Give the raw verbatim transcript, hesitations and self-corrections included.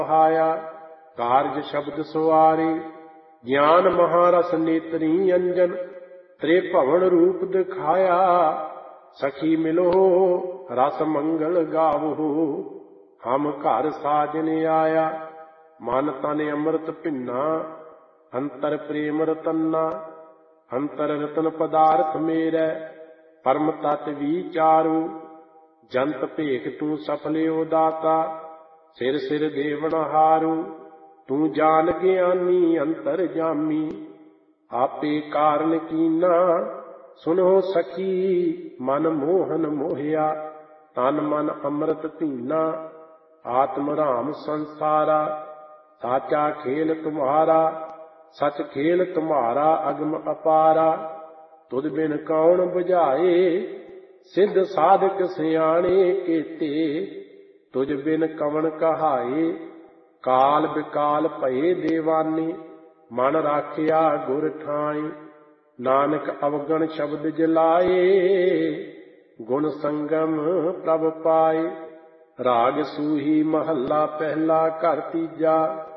हाया कार्य शब्द सुवारे ज्ञान महारस नेत्री अंजन त्रिभवन रूप दिखाया सखी मिलो रस मंगल गावो हम घर साजन आया मन तन अमृत भिन्ना अंतर प्रेम रतन्ना अंतर रतन पदार्थ मेरे परम तत् विचारू जंत भेख तू सफलियो दाता सिर सिर देवन हारू तू जान ज्ञानी अंतर जामी आपे कारण कीना सुनो सखी मन मोहन मोहिया तन मन अमृत पीना आत्म राम संसारा साचा खेल तुम्हारा सच खेल तुम्हारा अगम अपारा तुद बिन कौन बुझाए सिद्ध साधक सियाणे केते तुझ बिन कवन कहाए काल बिकाल भये देवानी मन राखिया गुर ठाई नानक अवगण शब्द जलाए गुण संगम प्रभ पाए राग सूही महला पहला घर तीजा